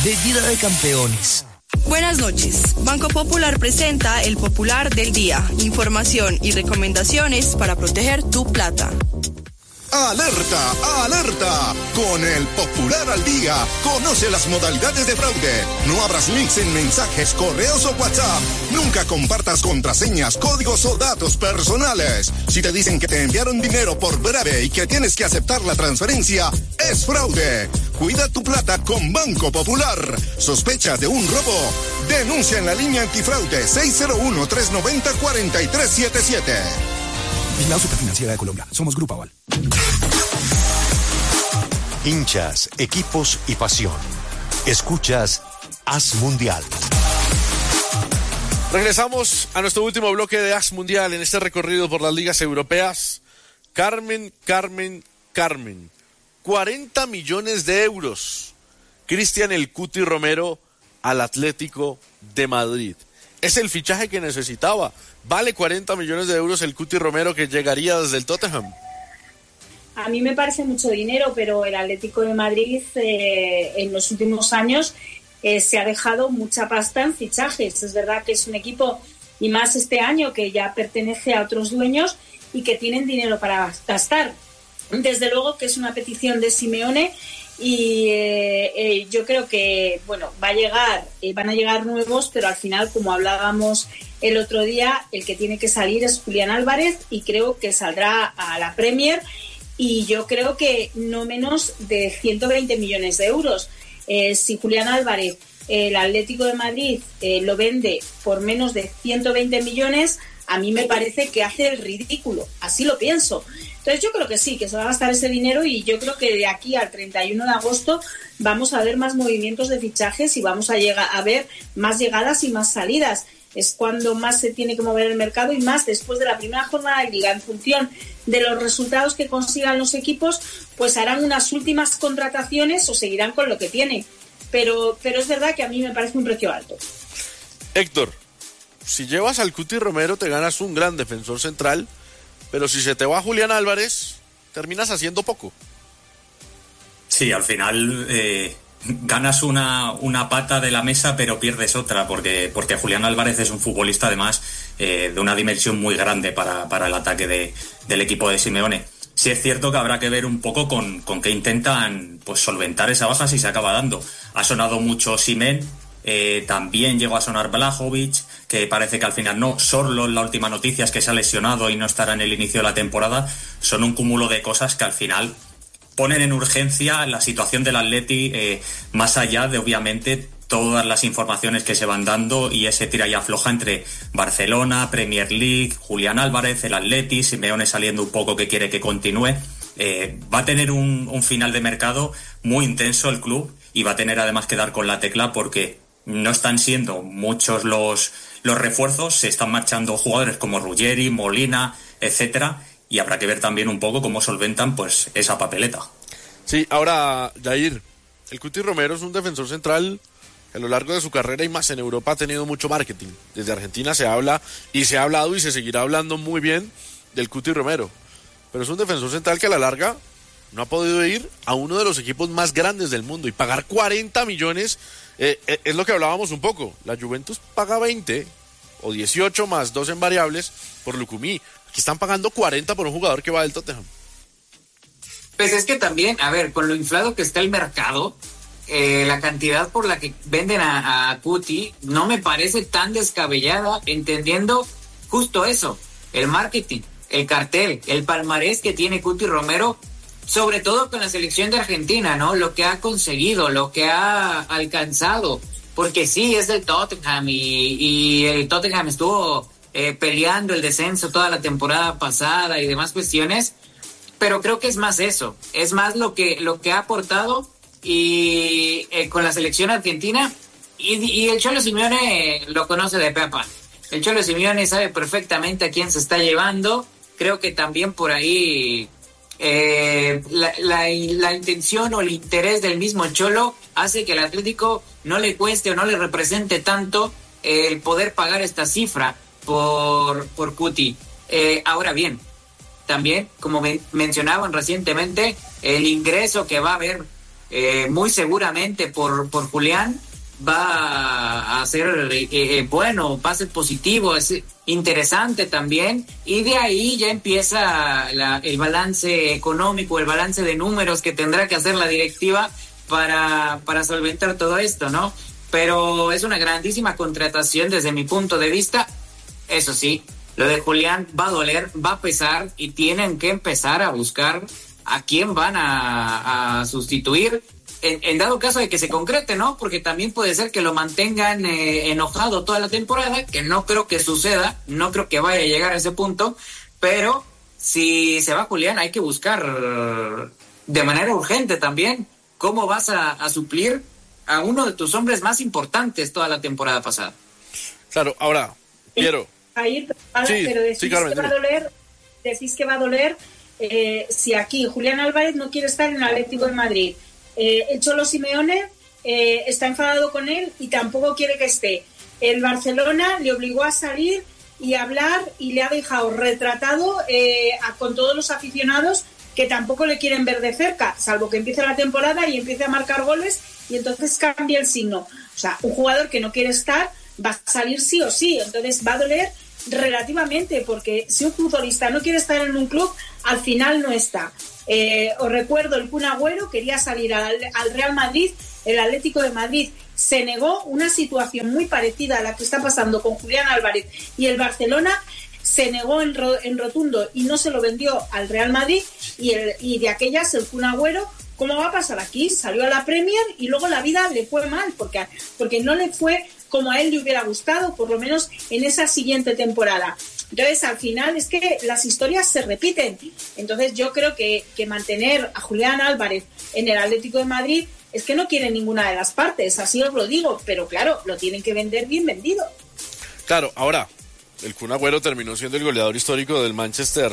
de Vida de Campeones. Buenas noches. Banco Popular presenta el Popular del Día. Información y recomendaciones para proteger tu plata. ¡Alerta! ¡Alerta! Con el Popular al Día, conoce las modalidades de fraude. No abras links en mensajes, correos o WhatsApp. Nunca compartas contraseñas, códigos o datos personales. Si te dicen que te enviaron dinero por breve y que tienes que aceptar la transferencia, es fraude. Cuida tu plata con Banco Popular. ¿Sospechas de un robo? Denuncia en la línea antifraude 601-390-4377. Vigilado Superfinanciera de Colombia. Somos Grupo Aval. Hinchas, equipos y pasión. Escuchas Haz Mundial. Regresamos a nuestro último bloque de Haz Mundial en este recorrido por las ligas europeas. Carmen. 40 millones de euros. Cristian El Cuti Romero al Atlético de Madrid. Es el fichaje que necesitaba. Vale 40 millones de euros el Cuti Romero que llegaría desde el Tottenham. A mí me parece mucho dinero, pero el Atlético de Madrid en los últimos años se ha dejado mucha pasta en fichajes. Es verdad que es un equipo, y más este año, que ya pertenece a otros dueños y que tienen dinero para gastar. Desde luego que es una petición de Simeone y yo creo que van a llegar nuevos, pero al final, como hablábamos el otro día, el que tiene que salir es Julián Álvarez y creo que saldrá a la Premier y yo creo que no menos de 120 millones de euros. Si Julián Álvarez, el Atlético de Madrid, lo vende por menos de 120 millones, a mí me parece que hace el ridículo, así lo pienso. Entonces yo creo que sí, que se va a gastar ese dinero y yo creo que de aquí al 31 de agosto vamos a ver más movimientos de fichajes y vamos a ver más llegadas y más salidas. Es cuando más se tiene que mover el mercado y más después de la primera jornada de Liga. En función de los resultados que consigan los equipos, pues harán unas últimas contrataciones o seguirán con lo que tienen. Pero es verdad que a mí me parece un precio alto. Héctor, si llevas al Cuti Romero te ganas un gran defensor central, pero si se te va Julián Álvarez, terminas haciendo poco. Sí, al final ganas una pata de la mesa, pero pierdes otra, porque Julián Álvarez es un futbolista además de una dimensión muy grande para el ataque del equipo de Simeone. Sí es cierto que habrá que ver un poco con qué intentan pues solventar esa baja si se acaba dando. Ha sonado mucho Osimhen, también llegó a sonar Vlahovic, que parece que al final no. Sorlo, la última noticia es que se ha lesionado y no estará en el inicio de la temporada. Son un cúmulo de cosas que al final ponen en urgencia la situación del Atleti, más allá de obviamente todas las informaciones que se van dando y ese tira y afloja entre Barcelona, Premier League, Julián Álvarez, el Atleti, Simeone saliendo un poco que quiere que continúe. Va a tener un final de mercado muy intenso el club y va a tener además que dar con la tecla porque no están siendo muchos los refuerzos, se están marchando jugadores como Ruggeri, Molina, etcétera, y habrá que ver también un poco cómo solventan pues esa papeleta. Sí, ahora, Jair, el Cuti Romero es un defensor central que a lo largo de su carrera y más en Europa ha tenido mucho marketing. Desde Argentina se habla y se ha hablado y se seguirá hablando muy bien del Cuti Romero, pero es un defensor central que a la larga no ha podido ir a uno de los equipos más grandes del mundo y pagar 40 millones es lo que hablábamos un poco. La Juventus paga 20 o 18 más 2 en variables por Lucumí. Aquí están pagando 40 por un jugador que va del Tottenham. Pues es que también, a ver, con lo inflado que está el mercado, la cantidad por la que venden a Cuti no me parece tan descabellada, entendiendo justo eso, el marketing, el cartel, el palmarés que tiene Cuti Romero, sobre todo con la selección de Argentina, ¿no? Lo que ha conseguido, lo que ha alcanzado, porque sí, es del Tottenham y el Tottenham estuvo peleando el descenso toda la temporada pasada y demás cuestiones, pero creo que es más eso, es más lo que ha aportado y con la selección argentina y el Cholo Simeone lo conoce de pe a pa. El Cholo Simeone sabe perfectamente a quién se está llevando. Creo que también por ahí la intención o el interés del mismo Cholo hace que el Atlético no le cueste o no le represente tanto el poder pagar esta cifra por Cuti. Ahora bien, también, como mencionaban recientemente, el ingreso que va a haber muy seguramente por Julián va a ser bueno, va a ser positivo, es interesante también, y de ahí ya empieza el balance económico, el balance de números que tendrá que hacer la directiva para solventar todo esto, ¿no? Pero es una grandísima contratación desde mi punto de vista. Eso sí, lo de Julián va a doler, va a pesar, y tienen que empezar a buscar a quién van a sustituir en dado caso de que se concrete, ¿no? Porque también puede ser que lo mantengan enojado toda la temporada, que no creo que suceda, no creo que vaya a llegar a ese punto, pero si se va Julián hay que buscar de manera urgente también cómo vas a suplir a uno de tus hombres más importantes toda la temporada pasada. Claro, ahora, quiero... Ahí, pero decís, Carmen, que va a doler si aquí Julián Álvarez no quiere estar en el Atlético de Madrid. El Cholo Simeone está enfadado con él y tampoco quiere que esté. El Barcelona le obligó a salir y a hablar y le ha dejado retratado con todos los aficionados que tampoco le quieren ver de cerca, salvo que empiece la temporada y empiece a marcar goles y entonces cambia el signo. O sea, un jugador que no quiere estar va a salir sí o sí, entonces va a doler relativamente, porque si un futbolista no quiere estar en un club, al final no está. Os recuerdo, el Kun Agüero quería salir al Real Madrid, el Atlético de Madrid se negó, una situación muy parecida a la que está pasando con Julián Álvarez, y el Barcelona se negó en rotundo y no se lo vendió al Real Madrid, y de aquellas el Kun Agüero, ¿cómo va a pasar aquí? Salió a la Premier y luego la vida le fue mal, porque no le fue como a él le hubiera gustado, por lo menos en esa siguiente temporada. Entonces, al final es que las historias se repiten. Entonces, yo creo que mantener a Julián Álvarez en el Atlético de Madrid es que no quiere ninguna de las partes, así os lo digo, pero claro, lo tienen que vender bien vendido. Claro, ahora, el Kun Agüero terminó siendo el goleador histórico del Manchester